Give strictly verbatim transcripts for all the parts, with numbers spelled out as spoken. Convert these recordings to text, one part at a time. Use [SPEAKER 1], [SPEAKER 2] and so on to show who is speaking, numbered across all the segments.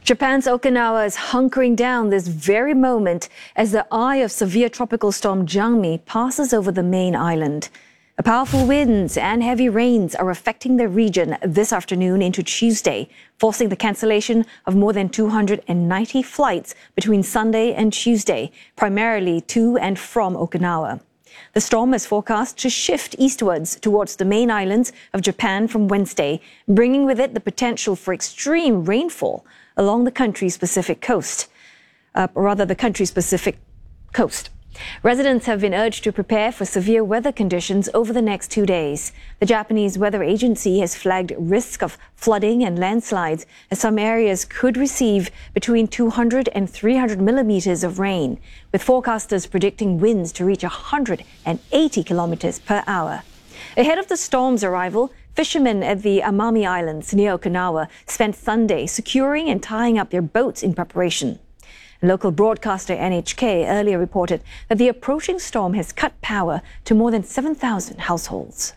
[SPEAKER 1] Japan's Okinawa is hunkering down this very moment as the eye of severe tropical storm Jangmi passes over the main island. Powerful winds and heavy rains are affecting the region this afternoon into Tuesday, forcing the cancellation of more than two hundred ninety flights between Sunday and Tuesday, primarily to and from Okinawa. The storm is forecast to shift eastwards towards the main islands of Japan from Wednesday, bringing with it the potential for extreme rainfall along the country's Pacific coast, uh, or rather the country's Pacific coast. Residents have been urged to prepare for severe weather conditions over the next two days. The Japanese Weather Agency has flagged risk of flooding and landslides as some areas could receive between two hundred and three hundred millimeters of rain, with forecasters predicting winds to reach one hundred eighty kilometers per hour. Ahead of the storm's arrival, fishermen at the Amami Islands near Okinawa spent Sunday securing and tying up their boats in preparation. Local broadcaster N H K earlier reported that the approaching storm has cut power to more than seven thousand households.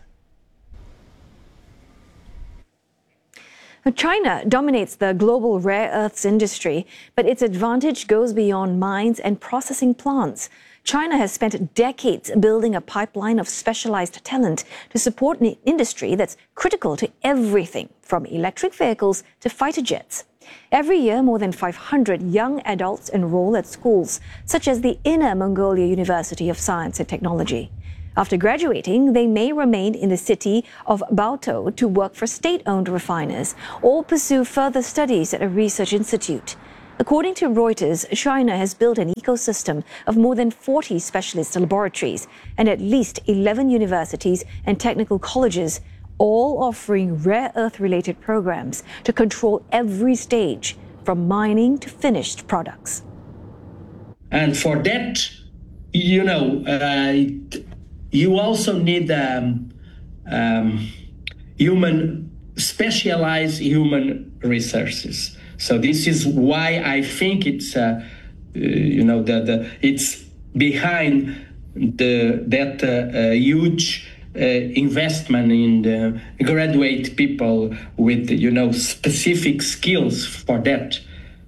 [SPEAKER 1] China dominates the global rare earths industry, but its advantage goes beyond mines and processing plants. China has spent decades building a pipeline of specialized talent to support an industry that's critical to everything from electric vehicles to fighter jets. Every year, more than five hundred young adults enroll at schools such as the Inner Mongolia University of Science and Technology. After graduating, they may remain in the city of Baotou to work for state-owned refiners or pursue further studies at a research institute. According to Reuters, China has built an ecosystem of more than forty specialist laboratories and at least eleven universities and technical colleges, all offering rare earth-related programs to control every stage, from mining to finished products.
[SPEAKER 2] And for that, you know, uh, you also need um, um, human, specialized human resources. So this is why I think it's, uh, uh, you know, the, the it's behind the that uh, uh, huge uh, investment in the graduate people with, you know, specific skills for that.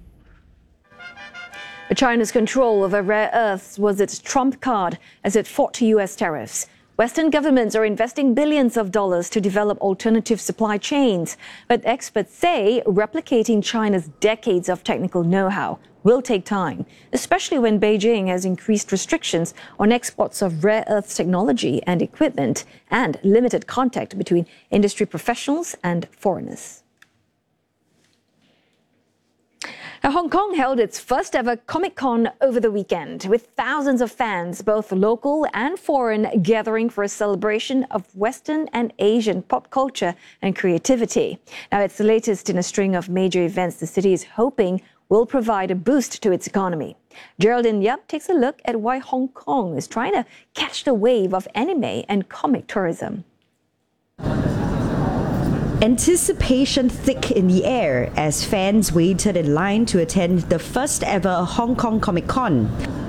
[SPEAKER 1] China's control over rare earths was its trump card as it fought U S tariffs. Western governments are investing billions of dollars to develop alternative supply chains, but experts say replicating China's decades of technical know-how will take time, especially when Beijing has increased restrictions on exports of rare earth technology and equipment and limited contact between industry professionals and foreigners. Now, Hong Kong held its first ever Comic-Con over the weekend, with thousands of fans, both local and foreign, gathering for a celebration of Western and Asian pop culture and creativity. Now, it's the latest in a string of major events the city is hoping will provide a boost to its economy. Geraldine Yap takes a look at why Hong Kong is trying to catch the wave of anime and comic tourism.
[SPEAKER 3] Anticipation thick in the air as fans waited in line to attend the first ever Hong Kong Comic-Con.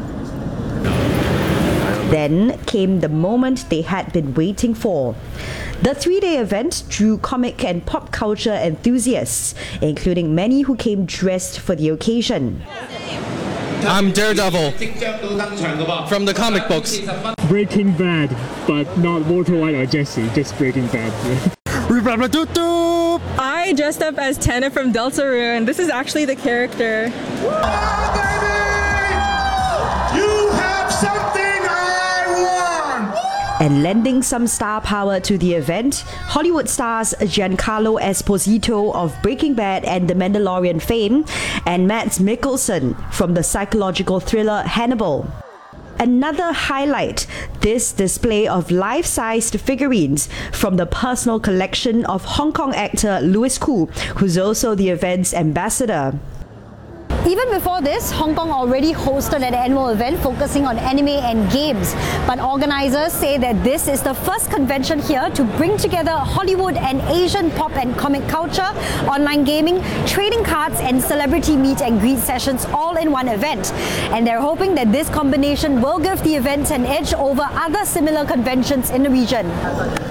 [SPEAKER 3] Then came the moment they had been waiting for. The three-day event drew comic and pop culture enthusiasts, including many who came dressed for the occasion.
[SPEAKER 4] I'm Daredevil from the comic books.
[SPEAKER 5] Breaking Bad, but not Walter White or Jesse, just Breaking Bad.
[SPEAKER 6] I dressed up as Tanner from Deltarune, and this is actually the character.
[SPEAKER 7] Oh, baby! You have something I want!
[SPEAKER 3] And lending some star power to the event, Hollywood stars Giancarlo Esposito of Breaking Bad and The Mandalorian fame, and Mads Mikkelsen from the psychological thriller Hannibal. Another highlight, this display of life-sized figurines from the personal collection of Hong Kong actor Louis Koo, who's also the event's ambassador.
[SPEAKER 8] Even before this, Hong Kong already hosted an annual event focusing on anime and games. But organizers say that this is the first convention here to bring together Hollywood and Asian pop and comic culture, online gaming, trading cards, and celebrity meet and greet sessions all in one event. And they're hoping that this combination will give the event an edge over other similar conventions in the region.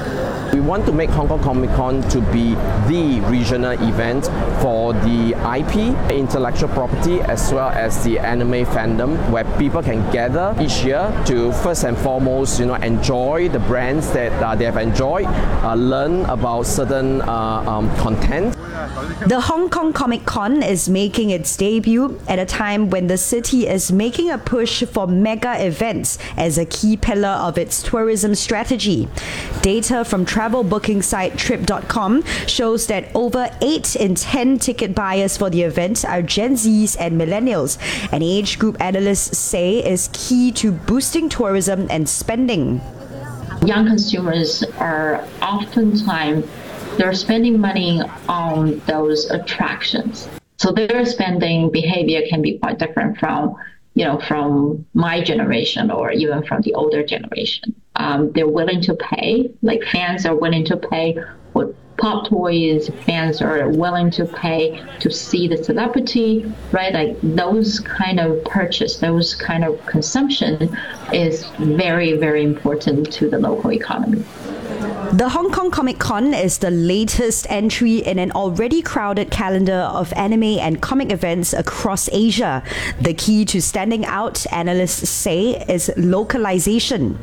[SPEAKER 9] We want to make Hong Kong Comic Con to be the regional event for the I P, intellectual property, as well as the anime fandom, where people can gather each year to first and foremost, you know, enjoy the brands that uh, they have enjoyed, uh, learn about certain uh, um, content.
[SPEAKER 3] The Hong Kong Comic Con is making its debut at a time when the city is making a push for mega events as a key pillar of its tourism strategy. Data from travel booking site trip dot com shows that over eight in ten ticket buyers for the event are Gen Zs and millennials, an age group analysts say is key to boosting tourism and spending.
[SPEAKER 10] Young consumers are oftentimes they're spending money on those attractions. So their spending behavior can be quite different from, you know, from my generation or even from the older generation. Um, they're willing to pay, like fans are willing to pay for pop toys, fans are willing to pay to see the celebrity, right? Like those kind of purchase, those kind of consumption is very, very important to the local economy.
[SPEAKER 3] The Hong Kong Comic Con is the latest entry in an already crowded calendar of anime and comic events across Asia. The key to standing out, analysts say, is localization.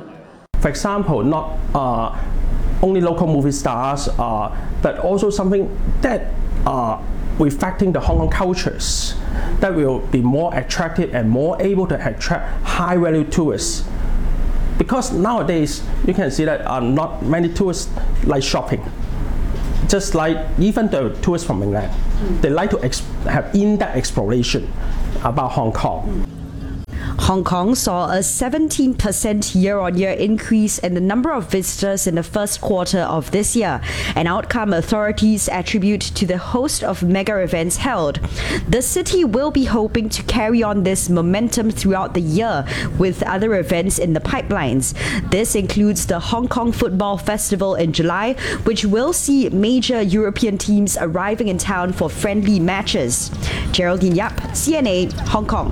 [SPEAKER 11] For example, not uh, only local movie stars, uh, but also something that are reflecting the Hong Kong cultures that will be more attractive and more able to attract high-value tourists. Because nowadays, you can see that uh, not many tourists like shopping. Just like even the tourists from England, mm. they like to ex have in-depth exploration about Hong Kong.
[SPEAKER 3] Hong Kong saw a seventeen percent year-on-year increase in the number of visitors in the first quarter of this year, an outcome authorities attribute to the host of mega events held. The city will be hoping to carry on this momentum throughout the year with other events in the pipelines. This includes the Hong Kong Football Festival in July, which will see major European teams arriving in town for friendly matches. Geraldine Yap, C N A, Hong Kong.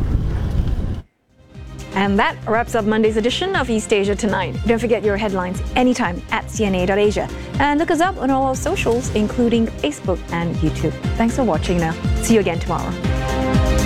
[SPEAKER 1] And that wraps up Monday's edition of East Asia Tonight. Don't forget your headlines anytime at C N A dot Asia. And look us up on all our socials, including Facebook and YouTube. Thanks for watching now. See you again tomorrow.